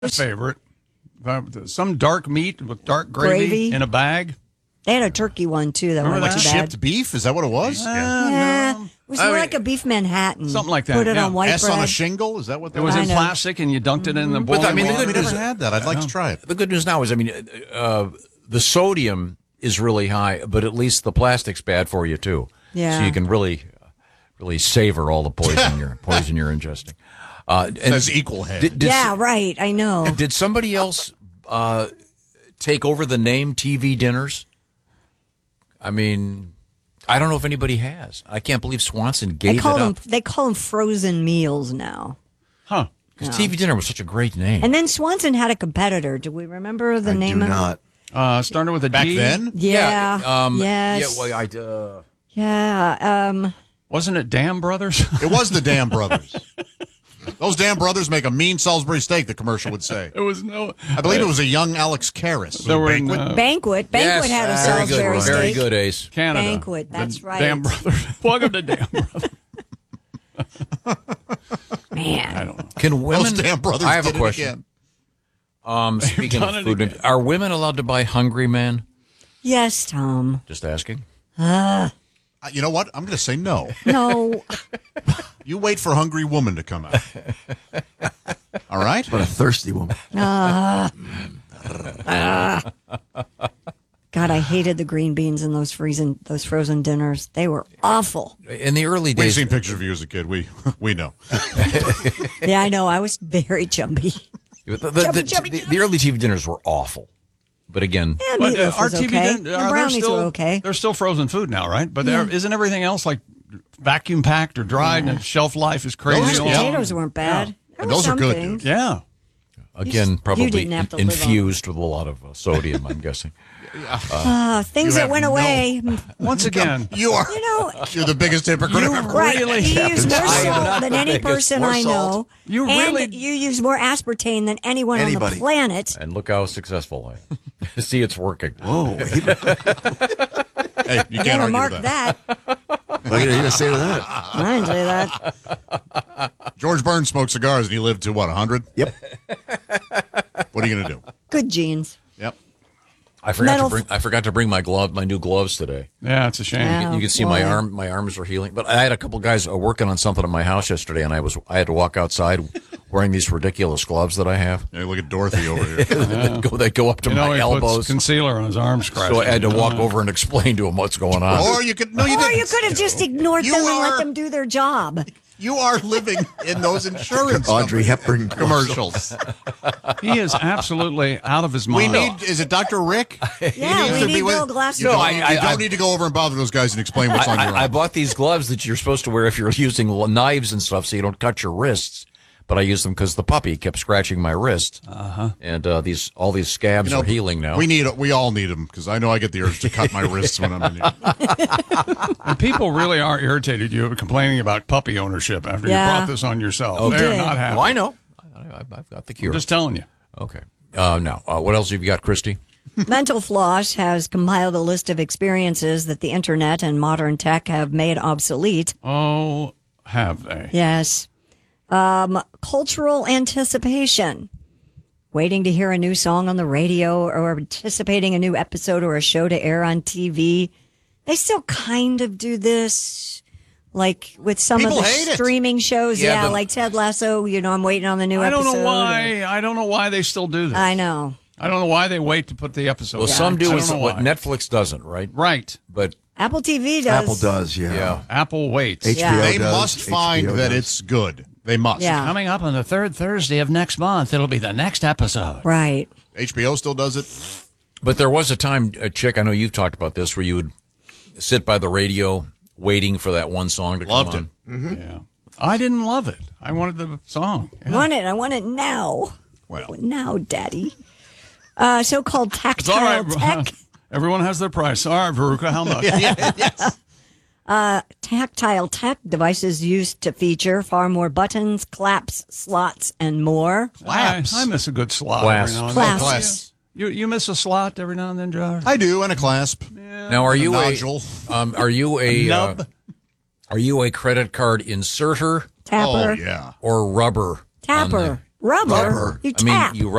favorite. Some dark meat with dark gravy in a bag. They had a turkey one, too. That Remember wasn't that? too bad. Shipped beef? Is that what it was? Yeah. It was more like a beef Manhattan. Something like that. Put it on white S bread. on a shingle? Is that what that It was in I know. plastic, and you dunked it in the boiling I mean, the water. good I've news- never had that. I'd like to try it. The good news now is, the sodium is really high, but at least the plastic's bad for you too. Yeah. So you can really savor all the poison you're ingesting. It says equal head. Yeah, right. I know. Did somebody else take over the name TV dinners? I mean, I don't know if anybody has. I can't believe Swanson gave it up. They call them frozen meals now. Huh. Because TV dinner was such a great name. And then Swanson had a competitor. Do we remember the name do of not. Started with a Back D. then? Yeah. Yeah, Yes. well, Yeah. Wasn't it Dam Brothers? It was the Dam Brothers. Those Dam Brothers make a mean Salisbury steak, the commercial would say. It was no. I believe it was a young Alex Karras. There were Banquet. Banquet. Banquet had a Salisbury steak. Very good, Ace. Canada. Banquet, that's The right. Dam Brothers. Welcome to Dam Brothers. Man. I don't know. Can women? Those Dam Brothers I have did a question. it again. Speaking done of it food, again. are women allowed to buy Hungry Man? Yes, Tom. Just asking. You know what? I'm going to say no. No. You wait for Hungry Woman to come out. All right? What a thirsty woman. God, I hated the green beans in those frozen dinners. They were awful. In the early We've days, seen pictures of you as a kid. We know. Yeah, I know. I was very jumpy. the early TV dinners were awful. But again, Yeah, But meatloaf our was TV okay. din- The are brownies still, were okay. They're still frozen food now, right? But isn't everything else like vacuum packed or dried and shelf life is crazy? Those Mashed Yeah. potatoes weren't bad. There And were those are good, something. dude. Yeah. again, you probably didn't have to live on infused with a lot of sodium, I'm guessing. Things You that have went no- away. Once again, You're the biggest hypocrite I've ever Right. Really You use more I am salt not than the any biggest. person More I salt. know. You and really- you use more aspartame than anyone on Anybody. the planet. And look how successful I am. See, it's working. Whoa. Hey, you You can't gotta argue mark with that. What are you going to say to that? I didn't say that. George Burns smoked cigars and he lived to, 100? Yep. What are you going to do? Good genes. Yep. I forgot to bring my new gloves today. yeah, it's a shame. Yeah. You can see my arms are healing. But I had a couple guys working on something in my house yesterday, and I had to walk outside wearing these ridiculous gloves that I have. Hey, look at Dorothy over here. They go up to my he puts elbows. concealer on his arm scratch. So I had to walk over and explain to them what's going on. Or you could, no, you Or didn't. you could have just ignored You them and are- let them do their job. You are living in those insurance Audrey Hepburn commercials. He is absolutely out of his We mind. is it Dr. Rick? Yeah, we to need be with- Bill Glasser. You don't, I- you don't I- need to go over and bother those guys and explain what's on your I arm. bought these gloves that you're supposed to wear if you're using knives and stuff so you don't cut your wrists. But I used them because the puppy kept scratching my wrist. And all these scabs are healing now. We all need them because I know I get the urge to cut my wrists when I'm in here. And people really are irritated you complaining about puppy ownership after you Yeah. brought this on yourself. Oh, They're did. not happy. I know. I've got the cure. I'm just telling you. Okay. Now, what else have you got, Christy? Mental Floss has compiled a list of experiences that the internet and modern tech have made obsolete. Oh, have they? Yes. Cultural anticipation. Waiting to hear a new song on the radio or anticipating a new episode or a show to air on TV. They still kind of do this, like with some People of the hate it. streaming shows. Yeah, Yeah, but- like Ted Lasso. I'm waiting on the new I episode. don't know why. I don't know why they still do this. I know. I don't know why they wait to put the episode. Well, out. some I do don't know what why. Netflix doesn't, right? Right. But Apple TV does. Apple does, yeah. yeah. Apple waits. HBO Yeah. They does. must find HBO that does. it's good. They must. Yeah. Coming up on the third Thursday of next month, it'll be the next episode. Right. HBO still does it. But there was a time, Chick, I know you've talked about this, where you would sit by the radio waiting for that one song to Loved come on. Yeah. I didn't love it. I wanted the song. Yeah. I want it now. Well, Now, Daddy. So-called It's all tactile right. tech. Everyone has their price. All right, Veruca, how much? yes. Tactile tech devices used to feature far more buttons, claps, slots, and more. I miss a good slot Clasp. every now and Clasp. then. Class. You miss a slot every now and then, George? I do, and a clasp. Now, are you nodule. are you a nub. are you a credit card inserter Tapper. Oh, yeah. or rubber? Tapper. Rubber. You I mean, tap. you